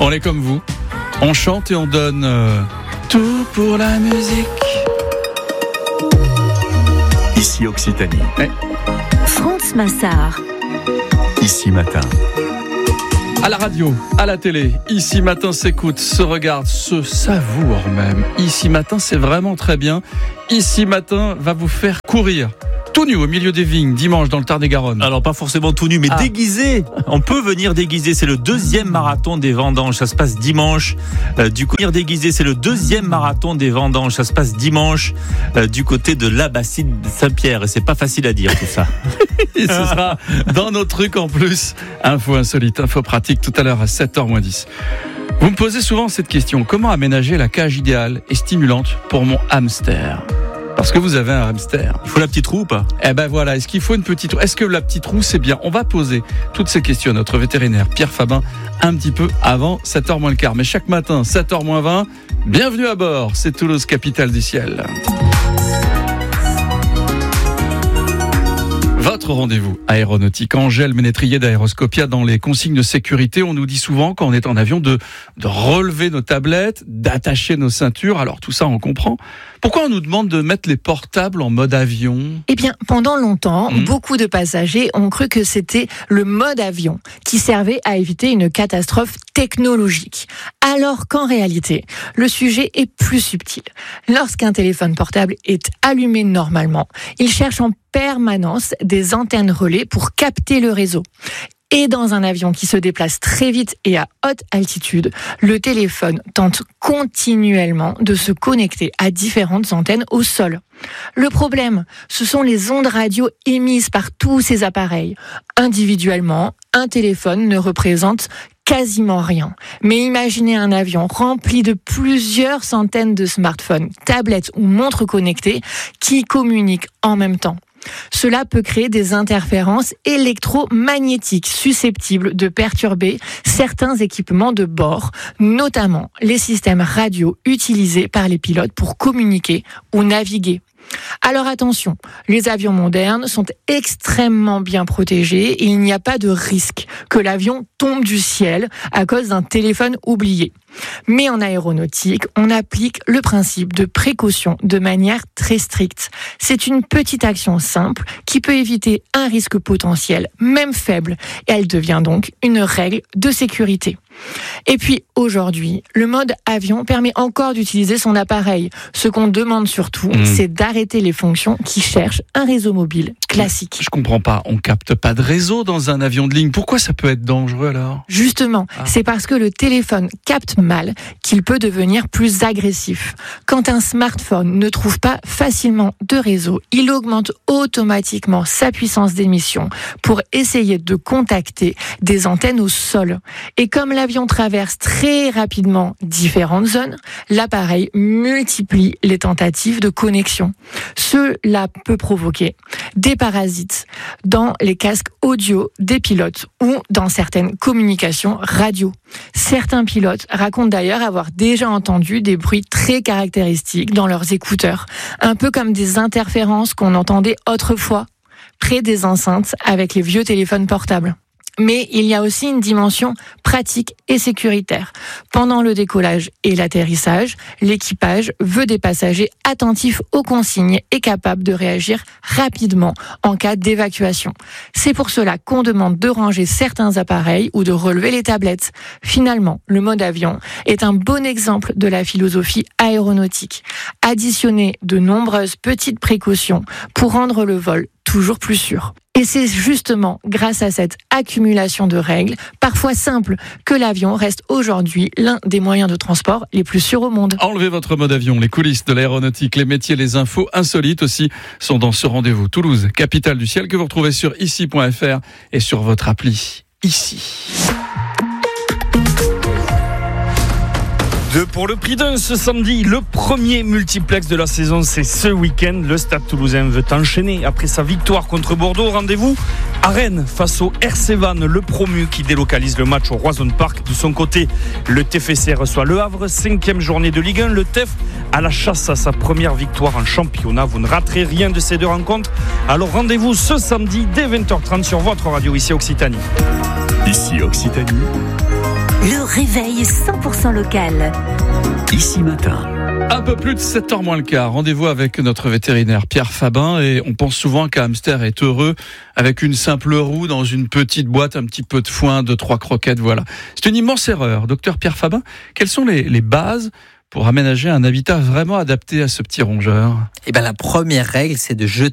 On est comme vous. On chante et on donne tout pour la musique. Ici Occitanie. Ouais. France Massard. Ici Matin. À la radio, à la télé, Ici Matin s'écoute, se regarde, se savoure même. Ici Matin, c'est vraiment très bien. Ici Matin va vous faire courir. Tout nu au milieu des vignes, dimanche dans le Tarn-et-Garonne. Alors pas forcément tout nu, mais déguisé. On peut venir déguisé. C'est le 2e marathon des vendanges. Ça se passe dimanche. Déguisé, c'est le 2e marathon des vendanges. Ça se passe dimanche du côté de l'Abbatiale Saint-Pierre. Et c'est pas facile à dire tout ça. Et ce sera dans nos trucs en plus. Info insolite, info pratique tout à l'heure à 7h-10. Vous me posez souvent cette question. Comment aménager la cage idéale et stimulante pour mon hamster ? Parce que vous avez un hamster. Il faut la petite roue ou pas ? Eh ben voilà, est-ce qu'il faut une petite roue ? Est-ce que la petite roue c'est bien ? On va poser toutes ces questions à notre vétérinaire Pierre Fabin un petit peu avant 7h moins le quart. Mais chaque matin, 7h moins 20, bienvenue à bord, c'est Toulouse, capitale du ciel. Votre rendez-vous aéronautique. Angèle Ménétrier d'Aéroscopia. Dans les consignes de sécurité, on nous dit souvent quand on est en avion de relever nos tablettes, d'attacher nos ceintures. Alors tout ça on comprend. Pourquoi on nous demande de mettre les portables en mode avion ? Eh bien, pendant longtemps, beaucoup de passagers ont cru que c'était le mode avion qui servait à éviter une catastrophe technologique. Alors qu'en réalité, le sujet est plus subtil. Lorsqu'un téléphone portable est allumé normalement, il cherche en permanence des antennes relais pour capter le réseau. Et dans un avion qui se déplace très vite et à haute altitude, le téléphone tente continuellement de se connecter à différentes antennes au sol. Le problème, ce sont les ondes radio émises par tous ces appareils. Individuellement, un téléphone ne représente quasiment rien. Mais imaginez un avion rempli de plusieurs centaines de smartphones, tablettes ou montres connectées qui communiquent en même temps. Cela peut créer des interférences électromagnétiques susceptibles de perturber certains équipements de bord, notamment les systèmes radio utilisés par les pilotes pour communiquer ou naviguer. Alors attention, les avions modernes sont extrêmement bien protégés et il n'y a pas de risque que l'avion tombe du ciel à cause d'un téléphone oublié. Mais en aéronautique, on applique le principe de précaution de manière très stricte. C'est une petite action simple qui peut éviter un risque potentiel, même faible, et elle devient donc une règle de sécurité. Et puis aujourd'hui, le mode avion permet encore d'utiliser son appareil. Ce qu'on demande surtout, c'est d'arrêter les fonctions qui cherchent un réseau mobile classique. Je comprends pas, on capte pas de réseau dans un avion de ligne. Pourquoi ça peut être dangereux alors ? Justement, c'est parce que le téléphone capte mal qu'il peut devenir plus agressif. Quand un smartphone ne trouve pas facilement de réseau, il augmente automatiquement sa puissance d'émission pour essayer de contacter des antennes au sol. Et comme l'avion traverse très rapidement différentes zones, l'appareil multiplie les tentatives de connexion. Cela peut provoquer des parasites dans les casques audio des pilotes ou dans certaines communications radio. Certains pilotes racontent d'ailleurs avoir déjà entendu des bruits très caractéristiques dans leurs écouteurs, un peu comme des interférences qu'on entendait autrefois près des enceintes avec les vieux téléphones portables. Mais il y a aussi une dimension pratique et sécuritaire. Pendant le décollage et l'atterrissage, l'équipage veut des passagers attentifs aux consignes et capables de réagir rapidement en cas d'évacuation. C'est pour cela qu'on demande de ranger certains appareils ou de relever les tablettes. Finalement, le mode avion est un bon exemple de la philosophie aéronautique. Additionner de nombreuses petites précautions pour rendre le vol toujours plus sûr. Et c'est justement grâce à cette accumulation de règles, parfois simples, que l'avion reste aujourd'hui l'un des moyens de transport les plus sûrs au monde. Enlevez votre mode avion, les coulisses de l'aéronautique, les métiers, les infos insolites aussi sont dans ce rendez-vous. Toulouse, capitale du ciel, que vous retrouvez sur ici.fr et sur votre appli Ici. Pour le prix d'un ce samedi, le premier multiplex de la saison, c'est ce week-end. Le Stade Toulousain veut enchaîner après sa victoire contre Bordeaux. Rendez-vous à Rennes face au RC Vannes, le promu qui délocalise le match au Roison Park. De son côté, le TFC reçoit le Havre, 5e journée de Ligue 1. Le TEF à la chasse à sa première victoire en championnat. Vous ne raterez rien de ces deux rencontres. Alors rendez-vous ce samedi dès 20h30 sur votre radio ici Occitanie. Ici Occitanie. Le réveil 100% local. Ici Matin. Un peu plus de 7h moins le quart. Rendez-vous avec notre vétérinaire Pierre Fabin et on pense souvent qu'un hamster est heureux avec une simple roue dans une petite boîte, un petit peu de foin, 2-3 croquettes, voilà. C'est une immense erreur. Docteur Pierre Fabin, quelles sont les bases pour aménager un habitat vraiment adapté à ce petit rongeur? La première règle, c'est de jeter